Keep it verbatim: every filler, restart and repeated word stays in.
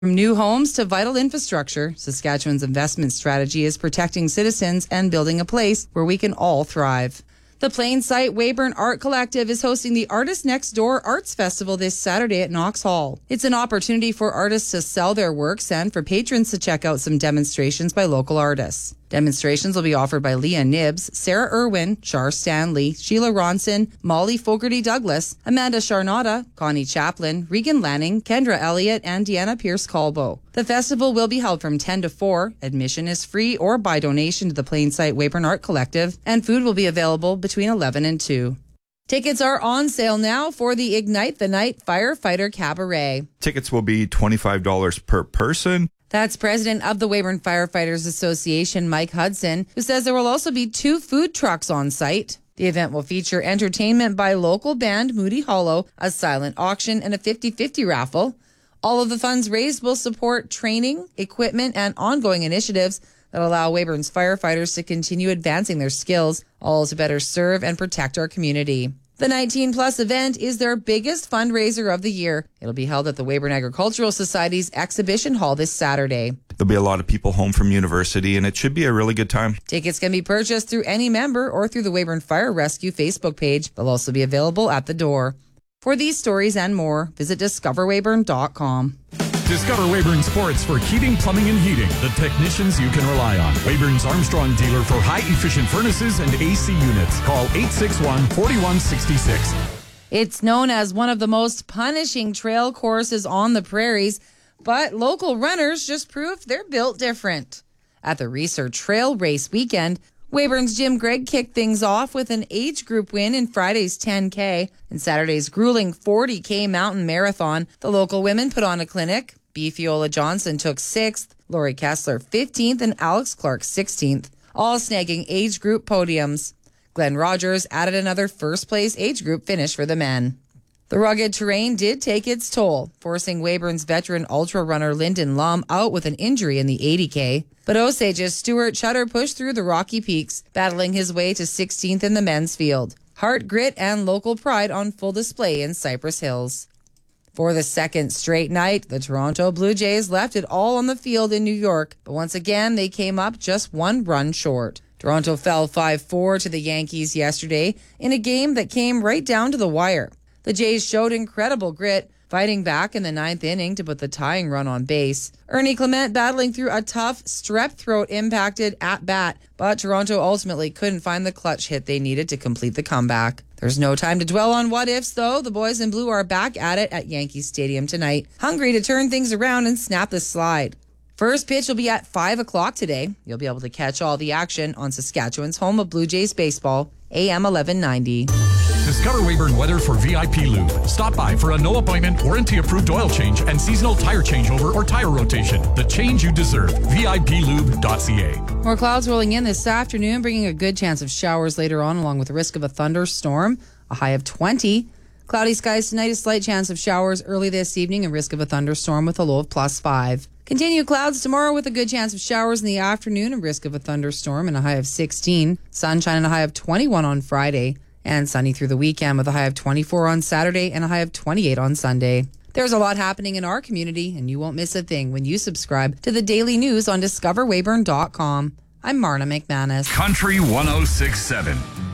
From new homes to vital infrastructure, Saskatchewan's investment strategy is protecting citizens and building a place where we can all thrive. The Plainsight Weyburn Art Collective is hosting the Artist Next Door Arts Festival this Saturday at Knox Hall. It's an opportunity for artists to sell their works and for patrons to check out some demonstrations by local artists. Demonstrations will be offered by Leah Nibbs, Sarah Irwin, Char Stanley, Sheila Ronson, Molly Fogarty Douglas, Amanda Charnotta, Connie Chaplin, Regan Lanning, Kendra Elliott, and Deanna Pierce-Colbo. The festival will be held from ten to four. Admission is free or by donation to the Plainsight Weyburn Art Collective, and food will be available between eleven and two. Tickets are on sale now for the Ignite the Night Firefighter Cabaret. Tickets will be twenty-five dollars per person. That's President of the Weyburn Firefighters Association, Mike Hudson, who says there will also be two food trucks on site. The event will feature entertainment by local band Moody Hollow, a silent auction, and a fifty-fifty raffle. All of the funds raised will support training, equipment, and ongoing initiatives that allow Weyburn's firefighters to continue advancing their skills, all to better serve and protect our community. The nineteen plus event is their biggest fundraiser of the year. It'll be held at the Weyburn Agricultural Society's exhibition hall this Saturday. There'll be a lot of people home from university, and it should be a really good time. Tickets can be purchased through any member or through the Weyburn Fire Rescue Facebook page. They'll also be available at the door. For these stories and more, visit discover weyburn dot com. Discover Weyburn Sports for heating, plumbing, and heating. The technicians you can rely on. Weyburn's Armstrong dealer for high-efficient furnaces and A C units. Call eight six one, four one six six. It's known as one of the most punishing trail courses on the prairies, but local runners just proved they're built different. At the Research Trail Race weekend, Weyburn's Jim Gregg kicked things off with an age group win in Friday's ten K. In Saturday's grueling forty K mountain marathon, the local women put on a clinic. B. Fiola Johnson took sixth, Lori Kessler fifteenth, and Alex Clark sixteenth, all snagging age group podiums. Glenn Rogers added another first-place age group finish for the men. The rugged terrain did take its toll, forcing Weyburn's veteran ultra-runner Lyndon Lum out with an injury in the eighty K. But Osage's Stuart Chutter pushed through the rocky peaks, battling his way to sixteenth in the men's field. Heart, grit, and local pride on full display in Cypress Hills. For the second straight night, the Toronto Blue Jays left it all on the field in New York, but once again, they came up just one run short. Toronto fell five four to the Yankees yesterday in a game that came right down to the wire. The Jays showed incredible grit, fighting back in the ninth inning to put the tying run on base. Ernie Clement battling through a tough, strep throat impacted at-bat, but Toronto ultimately couldn't find the clutch hit they needed to complete the comeback. There's no time to dwell on what-ifs, though. The boys in blue are back at it at Yankee Stadium tonight, hungry to turn things around and snap the slide. First pitch will be at five o'clock today. You'll be able to catch all the action on Saskatchewan's home of Blue Jays baseball, A M eleven ninety. Discover Weyburn Weather for V I P Lube. Stop by for a no-appointment, warranty-approved oil change and seasonal tire changeover or tire rotation. The change you deserve. V I P lube dot C A. More clouds rolling in this afternoon, bringing a good chance of showers later on, along with the risk of a thunderstorm. A high of twenty. Cloudy skies tonight, a slight chance of showers early this evening and risk of a thunderstorm with a low of plus five. Continued clouds tomorrow with a good chance of showers in the afternoon and risk of a thunderstorm and a high of sixteen. Sunshine and a high of twenty-one on Friday. And sunny through the weekend with a high of twenty-four on Saturday and a high of twenty-eight on Sunday. There's a lot happening in our community, and you won't miss a thing when you subscribe to the daily news on discover weyburn dot com. I'm Marna McManus. Country one oh six point seven.